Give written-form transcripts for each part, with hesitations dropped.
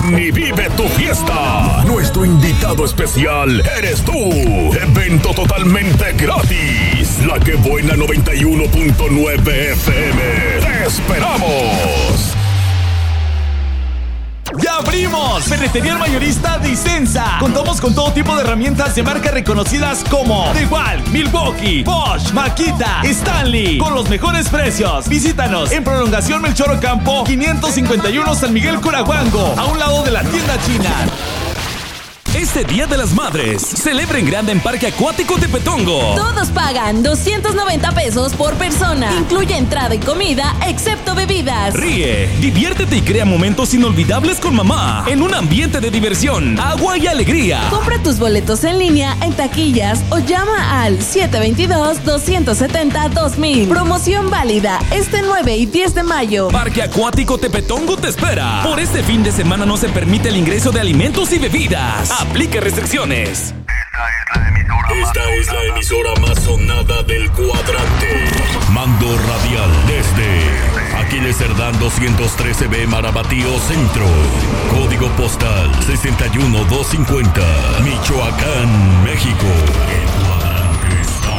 Ven y vive tu fiesta. Nuestro invitado especial eres tú. Evento totalmente gratis. La Que Buena 91.9 FM. ¡Te esperamos! ¡Ya abrimos! Ferretería El Mayorista Disensa. Contamos con todo tipo de herramientas de marcas reconocidas como DeWalt, Milwaukee, Bosch, Makita, Stanley, con los mejores precios. Visítanos en Prolongación Melchor Ocampo 551 San Miguel Curahuango, a un lado de la tienda china. Este Día de las Madres, celebra en grande en Parque Acuático Tepetongo. Todos pagan 290 pesos por persona. Incluye entrada y comida, excepto bebidas. Ríe, diviértete y crea momentos inolvidables con mamá en un ambiente de diversión, agua y alegría. Compra tus boletos en línea, en taquillas o llama al 722-270-2000. Promoción válida este 9 y 10 de mayo. Parque Acuático Tepetongo te espera. Por este fin de semana no se permite el ingreso de alimentos y bebidas. Aplique restricciones. Esta es la emisora más sonada del cuadrante. Mando radial desde Aquiles Cerdán 213B Marabatío Centro. Código postal 61250. Michoacán, México. El cuadrante está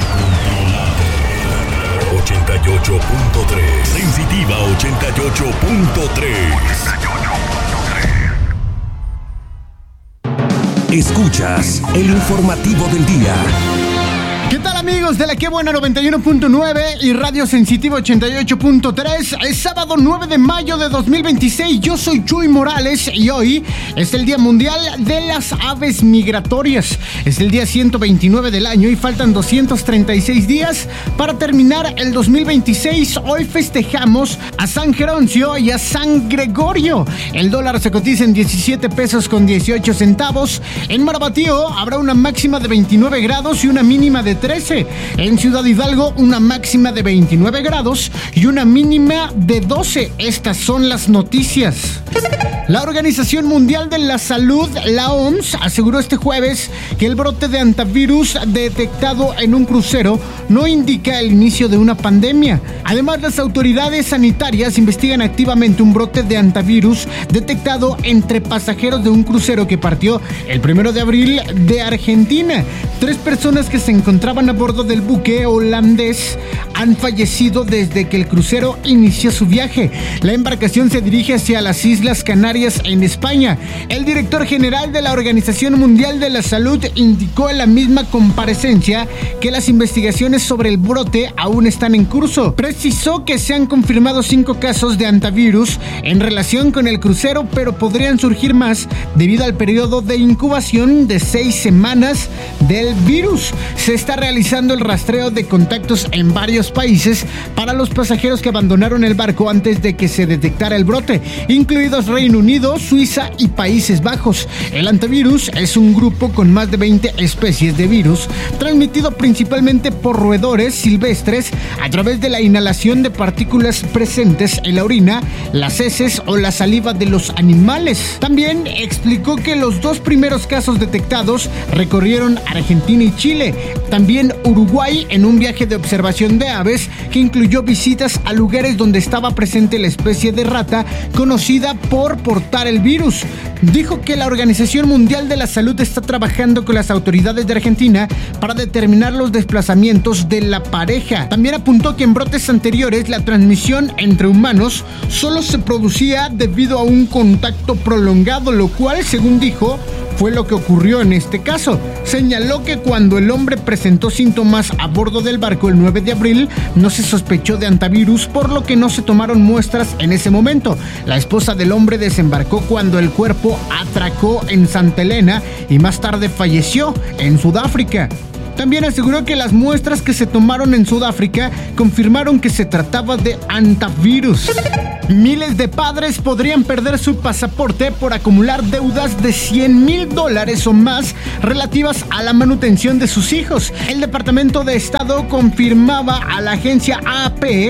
controlado. 88.3. Sensitiva 88.3. Escuchas el informativo del día. ¿Qué tal, amigos de la Que Buena 91.9 y Radio Sensitivo 88.3? Es sábado 9 de mayo de 2026. Yo soy Chuy Morales y hoy es el Día Mundial de las Aves Migratorias. Es el día 129 del año y faltan 236 días para terminar el 2026. Hoy festejamos a San Geroncio y a San Gregorio. El dólar se cotiza en 17 pesos con 18 centavos. En Marabatío habrá una máxima de 29 grados y una mínima de 13. En Ciudad Hidalgo, una máxima de 29 grados y una mínima de 12. Estas son las noticias. La Organización Mundial de la Salud, la OMS, aseguró este jueves que el brote de hantavirus detectado en un crucero no indica el inicio de una pandemia. Además, las autoridades sanitarias investigan activamente un brote de hantavirus detectado entre pasajeros de un crucero que partió el 1 de abril de Argentina. 3 personas que se encontraban a bordo del buque holandés han fallecido desde que el crucero inició su viaje. La embarcación se dirige hacia las Islas Canarias en España. El director general de la Organización Mundial de la Salud indicó en la misma comparecencia que las investigaciones sobre el brote aún están en curso. Precisó que se han confirmado 5 casos de hantavirus en relación con el crucero, pero podrían surgir más debido al periodo de incubación de 6 semanas del virus. Se está realizando el rastreo de contactos en varios países para los pasajeros que abandonaron el barco antes de que se detectara el brote, incluidos Reino Unido, Suiza y Países Bajos. El hantavirus es un grupo con más de 20 especies de virus, transmitido principalmente por roedores silvestres a través de la inhalación de partículas presentes en la orina, las heces o la saliva de los animales. También explicó que los 2 primeros casos detectados recorrieron Argentina y Chile. También Uruguay en un viaje de observación de aves que incluyó visitas a lugares donde estaba presente la especie de rata conocida por portar el virus. Dijo que la Organización Mundial de la Salud está trabajando con las autoridades de Argentina para determinar los desplazamientos de la pareja. También apuntó que en brotes anteriores la transmisión entre humanos solo se producía debido a un contacto prolongado, lo cual, según dijo, fue lo que ocurrió en este caso. Señaló que cuando el hombre presentó síntomas a bordo del barco el 9 de abril, no se sospechó de hantavirus, por lo que no se tomaron muestras en ese momento. La esposa del hombre desembarcó cuando el cuerpo atracó en Santa Elena y más tarde falleció en Sudáfrica. También aseguró que las muestras que se tomaron en Sudáfrica confirmaron que se trataba de hantavirus. Miles de padres podrían perder su pasaporte por acumular deudas de $100,000 o más relativas a la manutención de sus hijos. El Departamento de Estado confirmaba a la agencia AP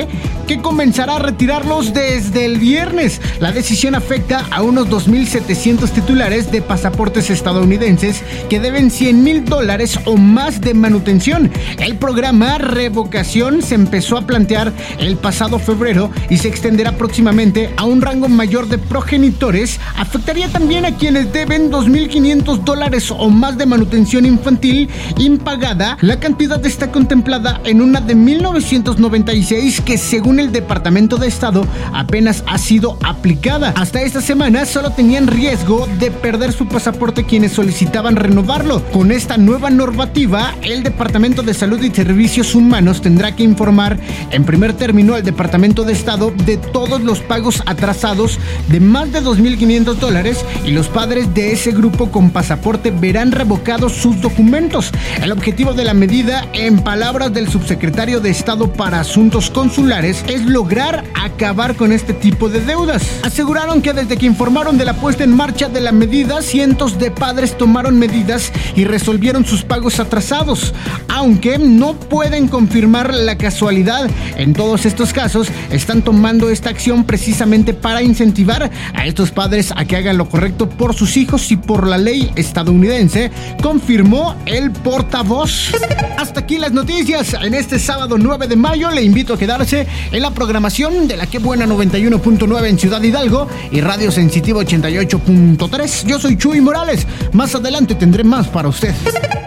que comenzará a retirarlos desde el viernes. La decisión afecta a unos 2,700 titulares de pasaportes estadounidenses que deben $100,000 o más de manutención. El programa Revocación se empezó a plantear el pasado febrero y se extenderá próximamente a un rango mayor de progenitores. Afectaría también a quienes deben $2,500 o más de manutención infantil impagada. La cantidad está contemplada en una de 1996 que, según el Departamento de Estado, apenas ha sido aplicada. Hasta esta semana solo tenían riesgo de perder su pasaporte quienes solicitaban renovarlo. Con esta nueva normativa, el Departamento de Salud y Servicios Humanos tendrá que informar en primer término al Departamento de Estado de todos los pagos atrasados de más de $2,500 y los padres de ese grupo con pasaporte verán revocados sus documentos. El objetivo de la medida, en palabras del subsecretario de Estado para Asuntos Consulares, es lograr acabar con este tipo de deudas. Aseguraron que desde que informaron de la puesta en marcha de la medida, cientos de padres tomaron medidas y resolvieron sus pagos atrasados, aunque no pueden confirmar la casualidad. En todos estos casos, están tomando esta acción precisamente para incentivar a estos padres a que hagan lo correcto por sus hijos y por la ley estadounidense, confirmó el portavoz. Hasta aquí las noticias en este sábado 9 de mayo. Le invito a quedarse en la programación de la Que Buena 91.9 en Ciudad Hidalgo y Radio Sensitivo 88.3. Yo soy Chuy Morales. Más adelante tendré más para usted.